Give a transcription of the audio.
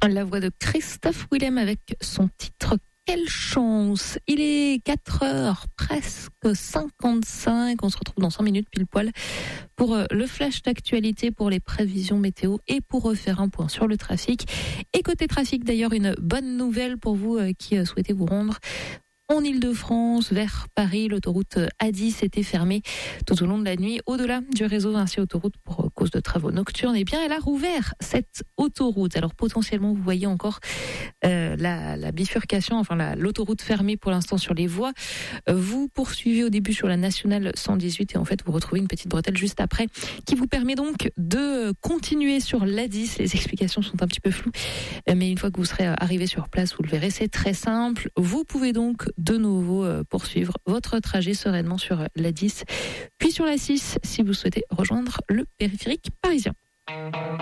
La voix de Christophe Willem avec son titre Quelle chance. Il est 4h presque 55. On se retrouve dans 5 minutes pile poil pour le flash d'actualité, pour les prévisions météo et pour refaire un point sur le trafic. Et côté trafic d'ailleurs, une bonne nouvelle pour vous qui souhaitez vous rendre en Ile-de-France, vers Paris. L'autoroute A10 était fermée tout au long de la nuit, au-delà du réseau Vinci Autoroute pour cause de travaux nocturnes. Eh bien, elle a rouvert cette autoroute. Alors, potentiellement, vous voyez encore la bifurcation, l'autoroute fermée pour l'instant sur les voies. Vous poursuivez au début sur la nationale 118 et en fait, vous retrouvez une petite bretelle juste après qui vous permet donc de continuer sur l'A10. Les explications sont un petit peu floues, mais une fois que vous serez arrivé sur place, vous le verrez, c'est très simple. Vous pouvez donc de nouveau poursuivre votre trajet sereinement sur la 10, puis sur la 6 si vous souhaitez rejoindre le périphérique parisien.